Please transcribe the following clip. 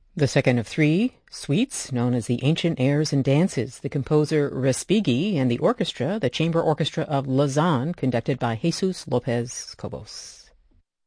The second of three suites, known as the Ancient Airs and Dances, the composer Respighi and the orchestra, the Chamber Orchestra of Lausanne, conducted by Jesus Lopez Cobos.